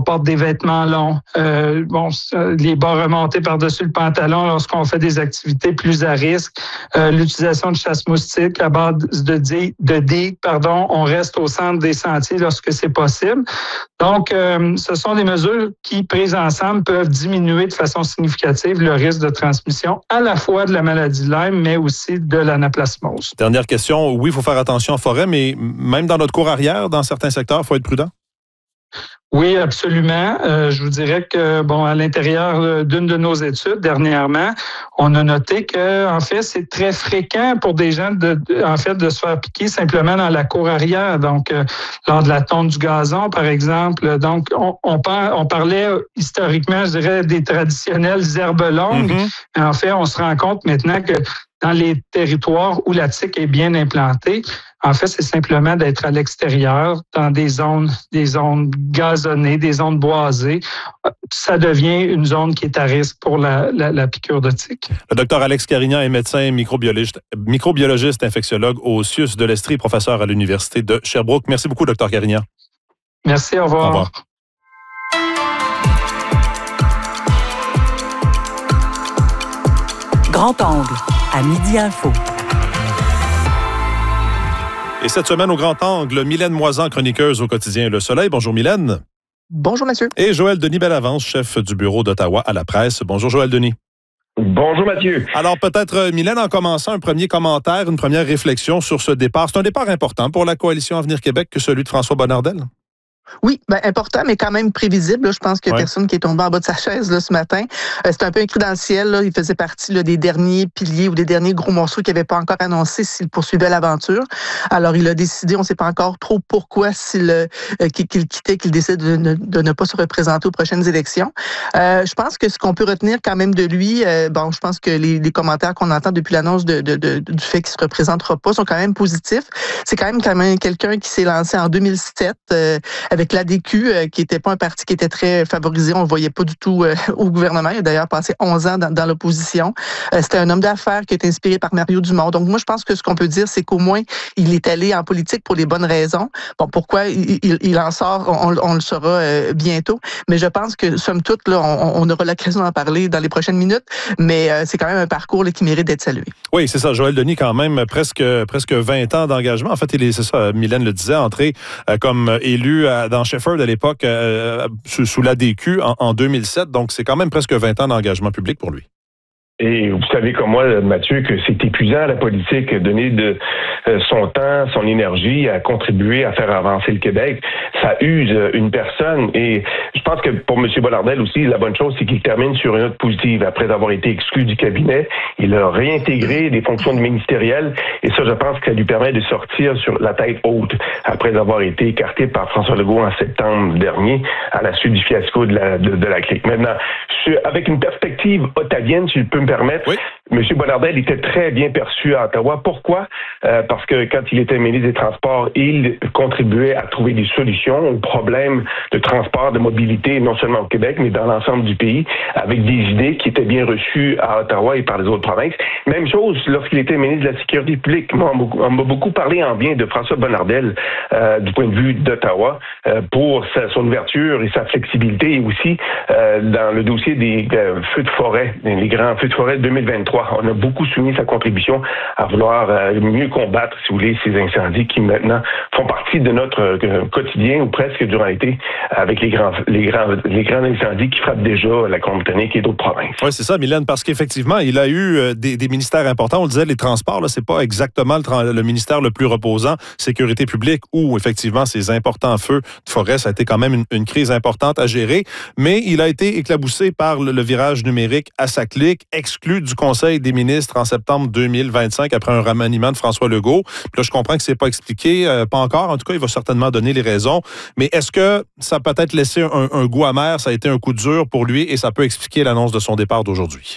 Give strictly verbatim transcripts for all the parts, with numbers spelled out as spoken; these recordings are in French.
lorsqu'on porte des vêtements longs, euh, bon, les bas remontés par-dessus le pantalon lorsqu'on fait des activités plus à risque, euh, l'utilisation de chasse-moustique à base de digues, de digues, pardon, on reste au centre des sentiers lorsque c'est possible. Donc, euh, ce sont des mesures qui, prises ensemble, peuvent diminuer de façon significative le risque de transmission à la fois de la maladie de Lyme, mais aussi de l'anaplasmose. Dernière question. Oui, il faut faire attention en forêt, mais même dans notre cour arrière, dans certains secteurs, il faut être prudent? Oui, absolument. Euh, je vous dirais que, bon, à l'intérieur d'une de nos études dernièrement, on a noté que, en fait, c'est très fréquent pour des gens de, de en fait, de se faire piquer simplement dans la cour arrière. Donc, euh, lors de la tonte du gazon, par exemple. Donc, on, on, par, on parlait historiquement, je dirais, des traditionnelles herbes longues. Mm-hmm. Mais en fait, on se rend compte maintenant que dans les territoires où la tique est bien implantée, en fait, c'est simplement d'être à l'extérieur, dans des zones, des zones gazonnées, des zones boisées. Ça devient une zone qui est à risque pour la, la, la piqûre de tique. Le docteur Alex Carignan est médecin microbiologiste, microbiologiste infectiologue au C I U S de l'Estrie, professeur à l'Université de Sherbrooke. Merci beaucoup, docteur Carignan. Merci, au revoir. Au revoir. Grand Angle, à Midi Info. Et cette semaine, au Grand Angle, Mylène Moisan, chroniqueuse au quotidien Le Soleil. Bonjour Mylène. Bonjour Mathieu. Et Joël Denis Bellavance, chef du bureau d'Ottawa à la presse. Bonjour Joël Denis. Bonjour Mathieu. Alors peut-être, Mylène, en commençant, un premier commentaire, une première réflexion sur ce départ. C'est un départ important pour la coalition Avenir Québec que celui de François Bonnardel? Oui, ben important, mais quand même prévisible. Là. Je pense qu'il n'y a ouais. personne qui est tombé en bas de sa chaise là, ce matin. Euh, c'était un peu un cri dans le ciel. Là. Il faisait partie là, des derniers piliers ou des derniers gros morceaux qu'il n'avait pas encore annoncé s'il poursuivait l'aventure. Alors, il a décidé, on ne sait pas encore trop pourquoi, s'il, euh, qu'il, qu'il quittait, qu'il décide de ne, de ne pas se représenter aux prochaines élections. Euh, je pense que ce qu'on peut retenir quand même de lui, euh, bon, je pense que les, les commentaires qu'on entend depuis l'annonce de, de, de, du fait qu'il ne se représentera pas sont quand même positifs. C'est quand même, quand même quelqu'un qui s'est lancé en deux mille sept euh, avec l'A D Q, euh, qui n'était pas un parti qui était très favorisé. On ne le voyait pas du tout euh, au gouvernement. Il a d'ailleurs passé onze ans dans, dans l'opposition. Euh, c'était un homme d'affaires qui est inspiré par Mario Dumont. Donc, moi, je pense que ce qu'on peut dire, c'est qu'au moins, il est allé en politique pour les bonnes raisons. Bon, pourquoi il, il, il en sort, on, on le saura euh, bientôt. Mais je pense que, somme toute, là, on, on aura l'occasion d'en parler dans les prochaines minutes. Mais euh, c'est quand même un parcours là, qui mérite d'être salué. Oui, c'est ça. Joël Denis, quand même, presque, presque vingt ans d'engagement. En fait, il est, c'est ça, Mylène le disait, entré euh, comme élu à, dans Shefford à l'époque, euh, sous, sous l'A D Q en, en deux mille sept. Donc, c'est quand même presque vingt ans d'engagement public pour lui. Et vous savez comme moi, Mathieu, que c'est épuisant la politique, donner de euh, son temps, son énergie à contribuer à faire avancer le Québec. Ça use une personne. Et je pense que pour M. Bonnardel aussi, la bonne chose, c'est qu'il termine sur une note positive. Après avoir été exclu du cabinet, il a réintégré des fonctions ministérielles. Et ça, je pense que ça lui permet de sortir sur la tête haute après avoir été écarté par François Legault en septembre dernier à la suite du fiasco de la, de, de la clique. Maintenant, avec une perspective ottavienne, si je peux me permettre, oui. M. Bonnardel était très bien perçu à Ottawa. Pourquoi? Euh, parce que quand il était ministre des Transports, il contribuait à trouver des solutions aux problèmes de transport, de mobilité, non seulement au Québec, mais dans l'ensemble du pays, avec des idées qui étaient bien reçues à Ottawa et par les autres provinces. Même chose lorsqu'il était ministre de la Sécurité publique. Moi, on m'a beaucoup parlé en bien de François Bonnardel euh, du point de vue d'Ottawa euh, pour sa, son ouverture et sa flexibilité, et aussi euh, dans le dossier des euh, feux de forêt, les grands feux de forêt de deux mille vingt-trois. On a beaucoup souligné sa contribution à vouloir euh, mieux combattre, si vous voulez, ces incendies qui maintenant font partie de notre euh, quotidien ou presque durant l'été, avec les grands, les grands, les grands incendies qui frappent déjà la Colombie-Britannique et d'autres provinces. Oui, c'est ça, Mylène, parce qu'effectivement, il a eu euh, des, des ministères importants. On le disait, les transports, là, c'est pas exactement le, tra- le ministère le plus reposant. Sécurité publique, où effectivement ces importants feux de forêt, ça a été quand même une, une crise importante à gérer. Mais il a été éclaboussé par le, le virage numérique à sa clique, exclu du Conseil des ministres en septembre deux mille vingt-cinq après un remaniement de François Legault. Puis là, je comprends que c'est pas expliqué, euh, pas encore. En tout cas, il va certainement donner les raisons. Mais est-ce que ça a peut-être laissé un, un goût amer? Ça a été un coup dur pour lui et ça peut expliquer l'annonce de son départ d'aujourd'hui?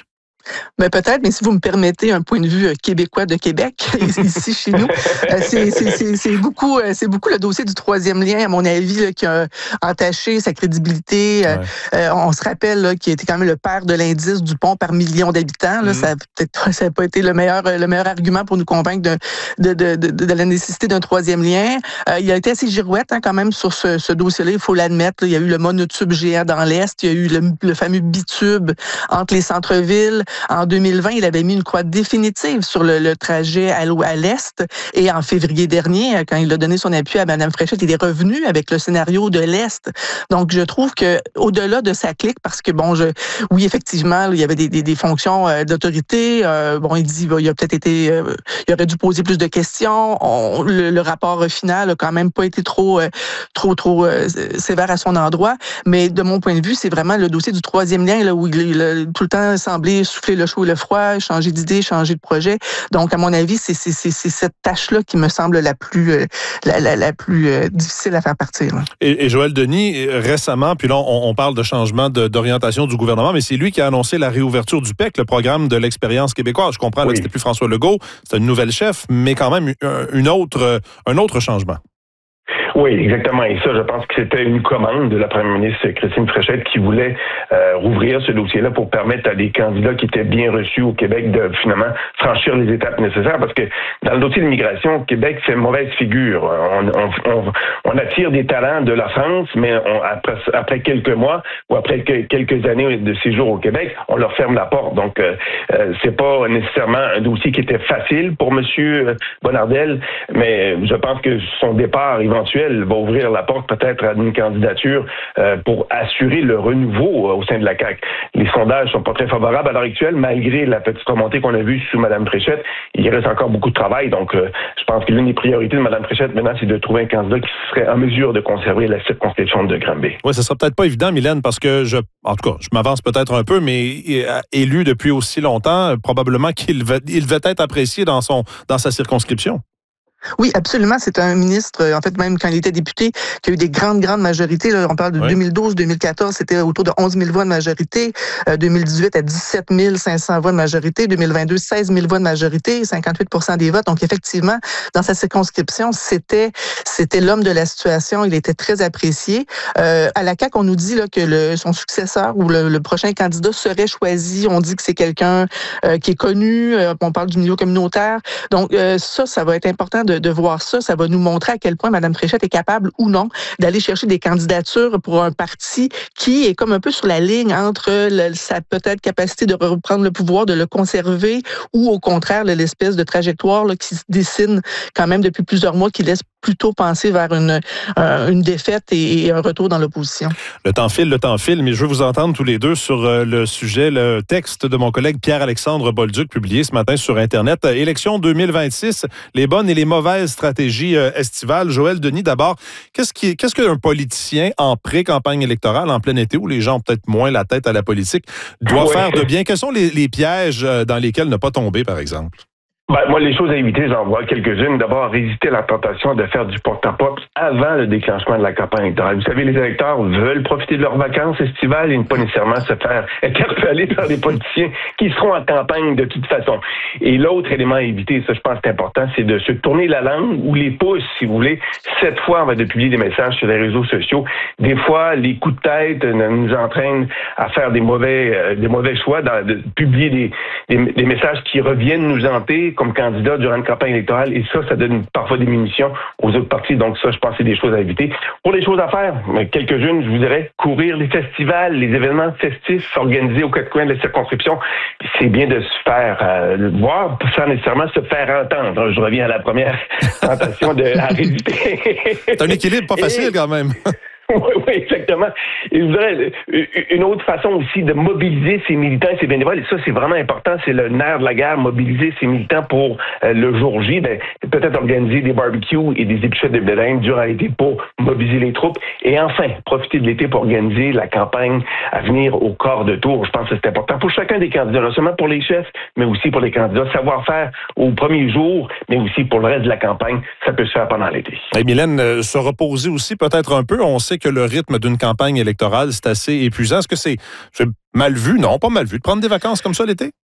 Ben peut-être, mais si vous me permettez un point de vue québécois de Québec, ici chez nous, c'est, c'est, c'est, c'est, beaucoup, c'est beaucoup le dossier du troisième lien, à mon avis, là, qui a entaché sa crédibilité. Ouais. Euh, on se rappelle là, qu'il était quand même le père de l'indice du pont par million d'habitants. Là, mm. Ça n'a peut-être ça a pas été le meilleur, le meilleur argument pour nous convaincre de, de, de, de, de la nécessité d'un troisième lien. Euh, il a été assez girouette hein, quand même sur ce, ce dossier-là, il faut l'admettre. Là, il y a eu le monotube géant dans l'Est, il y a eu le, le fameux bitube entre les centres-villes. En deux mille vingt, il avait mis une croix définitive sur le, le trajet à, à l'Est. Et en février dernier, quand il a donné son appui à Mme Fréchette, il est revenu avec le scénario de l'Est. Donc, je trouve que au-delà de sa clique, parce que, bon, je, oui, effectivement, il y avait des, des, des fonctions euh, d'autorité. Euh, bon, il dit, bon, il a peut-être été, euh, il aurait dû poser plus de questions. On, le, le rapport final a quand même pas été trop, euh, trop, trop euh, sévère à son endroit. Mais de mon point de vue, c'est vraiment le dossier du troisième lien, là, où il, il a tout le temps semblé souffler le chaud et le froid, changer d'idée, changer de projet. Donc, à mon avis, c'est, c'est, c'est, c'est cette tâche-là qui me semble la plus, euh, la, la, la plus euh, difficile à faire partir. Et, et Joël Denis, récemment, puis là, on, on parle de changement de, d'orientation du gouvernement, mais c'est lui qui a annoncé la réouverture du P E C, le programme de l'expérience québécoise. Je comprends oui. là, que c'était plus François Legault, c'est une nouvelle chef, mais quand même une autre, un autre changement. Oui, exactement. Et ça, je pense que c'était une commande de la première ministre Christine Fréchette qui voulait euh, rouvrir ce dossier-là pour permettre à des candidats qui étaient bien reçus au Québec de finalement franchir les étapes nécessaires. Parce que dans le dossier de l'immigration, Québec fait mauvaise figure. On, on, on, on attire des talents de la France, mais on, après, après quelques mois ou après quelques années de séjour au Québec, on leur ferme la porte. Donc, euh, euh, c'est pas nécessairement un dossier qui était facile pour M. Bonnardel, mais je pense que son départ éventuel va ouvrir la porte peut-être à une candidature euh, pour assurer le renouveau euh, au sein de la C A Q. Les sondages sont pas très favorables à l'heure actuelle, malgré la petite remontée qu'on a vue sous Mme Fréchette. Il reste encore beaucoup de travail, donc euh, je pense que l'une des priorités de Mme Fréchette maintenant, c'est de trouver un candidat qui serait en mesure de conserver la circonscription de Granby. Oui, ça sera peut-être pas évident, Mylène, parce que je, en tout cas, je m'avance peut-être un peu, mais élu depuis aussi longtemps, probablement qu'il va, il va être apprécié dans son, dans sa circonscription. Oui, absolument. C'est un ministre, en fait, même quand il était député, qui a eu des grandes, grandes majorités. Là, on parle de oui. deux mille douze deux mille quatorze, c'était autour de onze mille voix de majorité. Euh, deux mille dix-huit, à dix-sept mille cinq cents voix de majorité. deux mille vingt-deux, seize mille voix de majorité, cinquante-huit pour cent des votes. Donc, effectivement, dans sa circonscription, c'était c'était l'homme de la situation. Il était très apprécié. Euh, à la C A Q, on nous dit là, que le, son successeur ou le, le prochain candidat serait choisi. On dit que c'est quelqu'un euh, qui est connu. Euh, on parle du milieu communautaire. Donc, euh, ça, ça va être important de De, de voir ça, ça va nous montrer à quel point Mme Fréchette est capable ou non d'aller chercher des candidatures pour un parti qui est comme un peu sur la ligne entre le, sa peut-être capacité de reprendre le pouvoir, de le conserver, ou au contraire l'espèce de trajectoire là, qui se dessine quand même depuis plusieurs mois, qui laisse plutôt penser vers une, euh, une défaite et, et un retour dans l'opposition. Le temps file, le temps file, mais je veux vous entendre tous les deux sur euh, le sujet, le texte de mon collègue Pierre-Alexandre Bolduc, publié ce matin sur Internet. Élection deux mille vingt-six, les bonnes et les mauvaises stratégies euh, estivales. Joël Denis, d'abord, qu'est-ce, qui, qu'est-ce qu'un politicien en pré-campagne électorale, en plein été, où les gens ont peut-être moins la tête à la politique, doit ouais. faire de bien? Quels sont les, les pièges euh, dans lesquels ne pas tomber, par exemple? Ben, moi, les choses à éviter, j'en vois quelques-unes. D'abord, résister à la tentation de faire du porte-à-porte avant le déclenchement de la campagne électorale. Vous savez, les électeurs veulent profiter de leurs vacances estivales et ne pas nécessairement se faire interpeller par des politiciens qui seront en campagne de toute façon. Et l'autre élément à éviter, ça je pense que c'est important, c'est de se tourner la langue ou les pouces, si vous voulez. Cette fois, on va de publier des messages sur les réseaux sociaux. Des fois, les coups de tête nous entraînent à faire des mauvais, euh, des mauvais choix, dans, de publier des, des, des messages qui reviennent nous hanter comme candidat durant une campagne électorale, et ça, ça donne parfois des munitions aux autres partis. Donc ça, je pense que c'est des choses à éviter. Pour les choses à faire, quelques-unes, je vous dirais, courir les festivals, les événements festifs organisés aux quatre coins de la circonscription. C'est bien de se faire euh, voir sans nécessairement se faire entendre. Je reviens à la première tentation de à résister. C'est un équilibre pas facile et... quand même. Oui, oui, exactement. Et je voudrais une autre façon aussi de mobiliser ces militants et ces bénévoles, et ça, c'est vraiment important, c'est le nerf de la guerre, mobiliser ces militants pour euh, le jour J, ben, peut-être organiser des barbecues et des épicettes de blé d'Inde durant l'été pour mobiliser les troupes, et enfin, profiter de l'été pour organiser la campagne à venir au quart de tour. Je pense que c'est important pour chacun des candidats, non seulement pour les chefs, mais aussi pour les candidats. Savoir faire au premier jour, mais aussi pour le reste de la campagne, ça peut se faire pendant l'été. Et Mylène, euh, se reposer aussi peut-être un peu, on sait que le rythme d'une campagne électorale, c'est assez épuisant. Est-ce que c'est, c'est mal vu? Non, pas mal vu. De prendre des vacances comme ça l'été?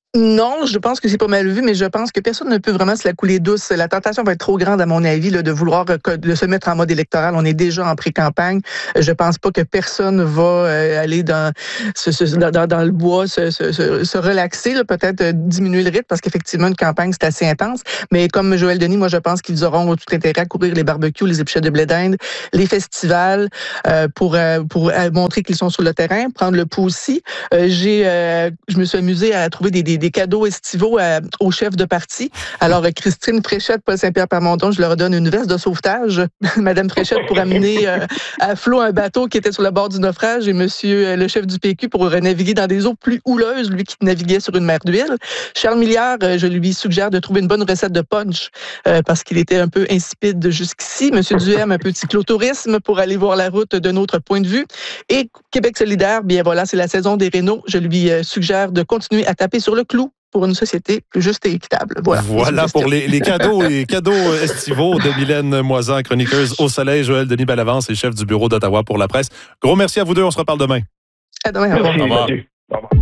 Non, je pense que c'est pas mal vu, mais je pense que personne ne peut vraiment se la couler douce. La tentation va être trop grande, à mon avis, là, de vouloir de se mettre en mode électoral. On est déjà en pré-campagne. Je pense pas que personne va euh, aller dans, ce, ce, dans, dans le bois, se, se, se relaxer, là, peut-être euh, diminuer le rythme, parce qu'effectivement, une campagne, c'est assez intense. Mais comme Joël Denis, moi, je pense qu'ils auront tout intérêt à couvrir les barbecues, les épluchettes de blé d'Inde, les festivals, euh, pour, euh, pour euh, montrer qu'ils sont sur le terrain, prendre le pouls aussi. Euh, j'ai, euh, je me suis amusée à trouver des, des des cadeaux estivaux à, aux chefs de parti. Alors, Christine Fréchette, Paul Saint-Pierre Plamondon, je leur donne une veste de sauvetage. Madame Fréchette pour amener euh, à flot un bateau qui était sur le bord du naufrage et monsieur euh, le chef du P Q pour naviguer dans des eaux plus houleuses, lui qui naviguait sur une mer d'huile. Charles Milliard, euh, je lui suggère de trouver une bonne recette de punch euh, parce qu'il était un peu insipide jusqu'ici. Monsieur Duhem, un peu cyclotourisme pour aller voir la route d'un autre point de vue. Et Québec solidaire, bien voilà, c'est la saison des rénaux. Je lui euh, suggère de continuer à taper sur le clou pour une société plus juste et équitable. Voilà, voilà pour les, les cadeaux les cadeaux estivaux de Mylène Moisan, chroniqueuse au Soleil, Joël Denis Bellavance et chef du bureau d'Ottawa pour la presse. Gros merci à vous deux, on se reparle demain. À demain. Au revoir. Merci, au revoir.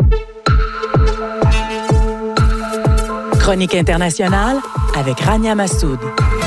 Chronique internationale avec Rania Massoud.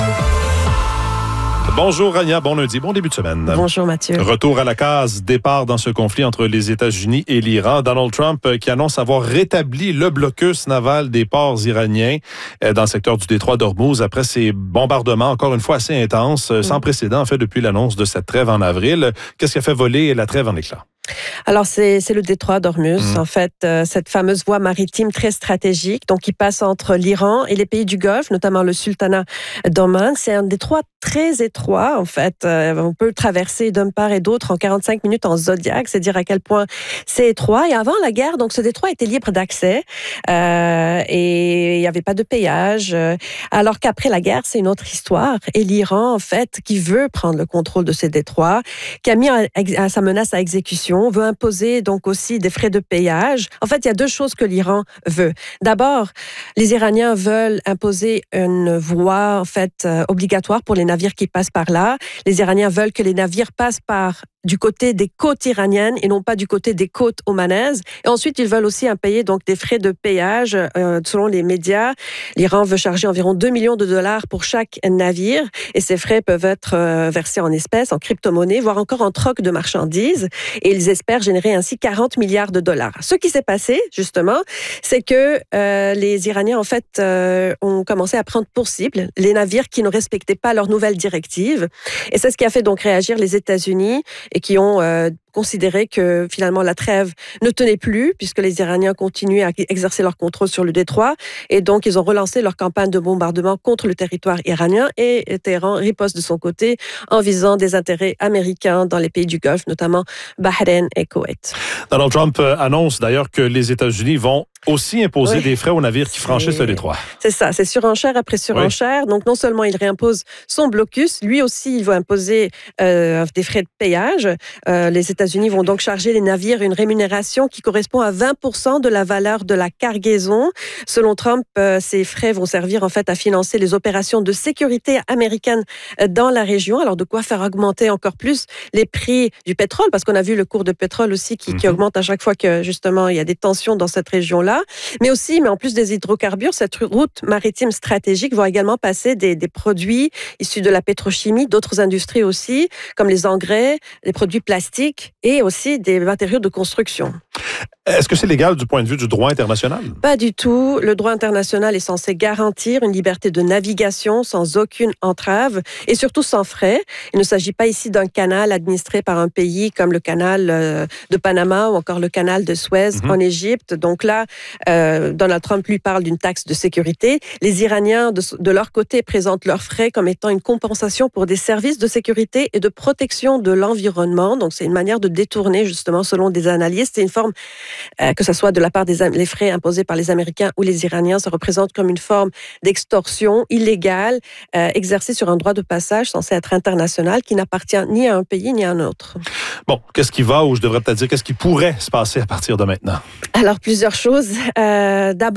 Bonjour Rania, bon lundi, bon début de semaine. Bonjour Mathieu. Retour à la case, départ dans ce conflit entre les États-Unis et l'Iran. Donald Trump qui annonce avoir rétabli le blocus naval des ports iraniens dans le secteur du détroit d'Ormuz après ces bombardements encore une fois assez intenses, mmh. sans précédent en fait depuis l'annonce de cette trêve en avril. Qu'est-ce qui a fait voler la trêve en éclats? Alors, c'est, c'est le détroit d'Ormuz, mmh. en fait, euh, cette fameuse voie maritime très stratégique, donc qui passe entre l'Iran et les pays du Golfe, notamment le sultanat d'Oman. C'est un détroit très étroit, en fait. Euh, on peut le traverser d'un part et d'autre en quarante-cinq minutes en Zodiac, c'est dire à quel point c'est étroit. Et avant la guerre, donc, ce détroit était libre d'accès euh, et il n'y avait pas de péage. Alors qu'après la guerre, c'est une autre histoire. Et l'Iran, en fait, qui veut prendre le contrôle de ces détroits, qui a mis à, à sa menace à exécution, veut imposer donc aussi des frais de péage. En fait, il y a deux choses que l'Iran veut. D'abord, les Iraniens veulent imposer une voie en fait euh, obligatoire pour les navires qui passent par là. Les Iraniens veulent que les navires passent par du côté des côtes iraniennes et non pas du côté des côtes omanaises. Et ensuite, ils veulent aussi payer donc des frais de péage. Euh, selon les médias, l'Iran veut charger environ deux millions de dollars pour chaque navire et ces frais peuvent être euh, versés en espèces, en crypto-monnaie, voire encore en troc de marchandises. Et ils espèrent générer ainsi quarante milliards de dollars. Ce qui s'est passé, justement, c'est que euh, les Iraniens, en fait, euh, ont commencé à prendre pour cible les navires qui ne respectaient pas leurs nouvelles directives. Et c'est ce qui a fait donc réagir les États-Unis et qui ont euh, considéré que finalement la trêve ne tenait plus puisque les Iraniens continuaient à exercer leur contrôle sur le détroit et donc ils ont relancé leur campagne de bombardement contre le territoire iranien et Téhéran riposte de son côté en visant des intérêts américains dans les pays du Golfe, notamment Bahreïn et Koweït. Donald Trump annonce d'ailleurs que les États-Unis vont aussi imposer oui. des frais aux navires qui franchissent le détroit. C'est ça, c'est surenchère après surenchère. Oui. Donc non seulement il réimpose son blocus, lui aussi il va imposer euh, des frais de péage. Euh, les États-Unis vont donc charger les navires une rémunération qui correspond à vingt pour cent de la valeur de la cargaison. Selon Trump, euh, ces frais vont servir en fait à financer les opérations de sécurité américaines dans la région. Alors de quoi faire augmenter encore plus les prix du pétrole, parce qu'on a vu le cours de pétrole aussi qui, mm-hmm. qui augmente à chaque fois que justement il y a des tensions dans cette région-là. Mais aussi, mais en plus des hydrocarbures, cette route maritime stratégique va également passer des, des produits issus de la pétrochimie, d'autres industries aussi, comme les engrais, les produits plastiques et aussi des matériaux de construction. Est-ce que c'est légal du point de vue du droit international? Pas du tout. Le droit international est censé garantir une liberté de navigation sans aucune entrave et surtout sans frais. Il ne s'agit pas ici d'un canal administré par un pays comme le canal de Panama ou encore le canal de Suez mm-hmm. en Égypte. Donc là, euh, Donald Trump lui parle d'une taxe de sécurité. Les Iraniens, de, de leur côté, présentent leurs frais comme étant une compensation pour des services de sécurité et de protection de l'environnement. Donc c'est une manière de détourner, justement, selon des analystes. C'est une forme Euh, que ce soit de la part des les frais imposés par les Américains ou les Iraniens, ça représente comme une forme d'extorsion illégale euh, exercée sur un droit de passage censé être international qui n'appartient ni à un pays ni à un autre. Bon, qu'est-ce qui va, ou je devrais peut-être dire, qu'est-ce qui pourrait se passer à partir de maintenant? Alors, plusieurs choses. Euh, d'abord,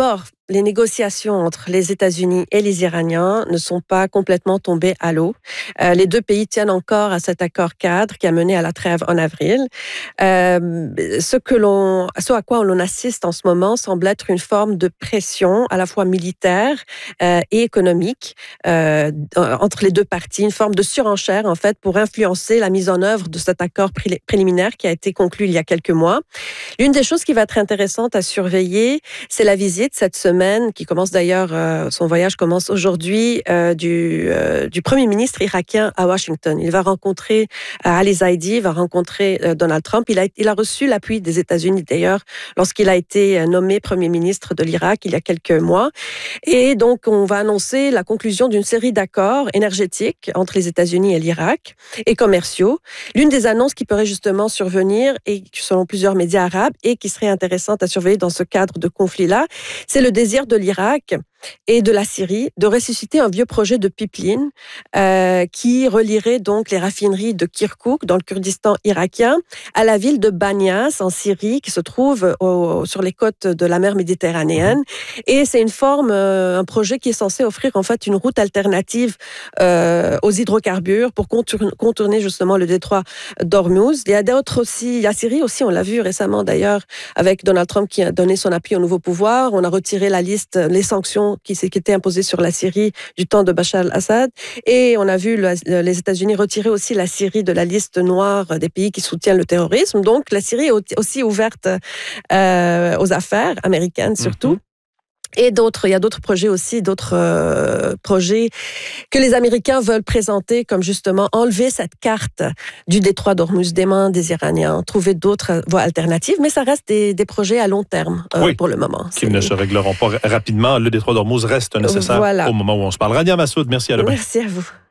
les négociations entre les États-Unis et les Iraniens ne sont pas complètement tombées à l'eau. Euh, les deux pays tiennent encore à cet accord cadre qui a mené à la trêve en avril. Euh, ce, que l'on, ce à quoi l'on assiste en ce moment semble être une forme de pression à la fois militaire euh, et économique euh, entre les deux parties, une forme de surenchère en fait pour influencer la mise en œuvre de cet accord pré- préliminaire qui a été conclu il y a quelques mois. L'une des choses qui va être intéressante à surveiller, c'est la visite cette semaine qui commence d'ailleurs, euh, son voyage commence aujourd'hui, euh, du, euh, du Premier ministre irakien à Washington. Il va rencontrer euh, Ali Zaidi, il va rencontrer euh, Donald Trump. Il a, il a reçu l'appui des États-Unis d'ailleurs lorsqu'il a été nommé Premier ministre de l'Irak il y a quelques mois. Et donc, on va annoncer la conclusion d'une série d'accords énergétiques entre les États-Unis et l'Irak et commerciaux. L'une des annonces qui pourrait justement survenir, et selon plusieurs médias arabes, et qui serait intéressante à surveiller dans ce cadre de conflit-là, c'est le désir de l'Irak et de la Syrie de ressusciter un vieux projet de pipeline euh, qui relierait donc les raffineries de Kirkouk dans le Kurdistan irakien à la ville de Banias en Syrie qui se trouve au, sur les côtes de la mer Méditerranéenne. Et c'est une forme, euh, un projet qui est censé offrir en fait une route alternative euh, aux hydrocarbures pour contourner, contourner justement le détroit d'Ormuz. Il y a d'autres aussi, la Syrie aussi, on l'a vu récemment d'ailleurs avec Donald Trump qui a donné son appui au nouveau pouvoir. On a retiré la liste, les sanctions qui étaient imposées sur la Syrie du temps de Bachar al-Assad. Et on a vu le, les États-Unis retirer aussi la Syrie de la liste noire des pays qui soutiennent le terrorisme. Donc, la Syrie est aussi ouverte euh, aux affaires américaines, surtout. Mm-hmm. Et d'autres, il y a d'autres projets aussi, d'autres euh, projets que les Américains veulent présenter comme justement enlever cette carte du détroit d'Ormuz des mains des Iraniens, trouver d'autres voies alternatives, mais ça reste des, des projets à long terme euh, oui, pour le moment. Qui ne se régleront pas rapidement. Le détroit d'Ormuz reste nécessaire voilà. au moment où on se parle. Rania Massoud, merci à demain. Merci à vous.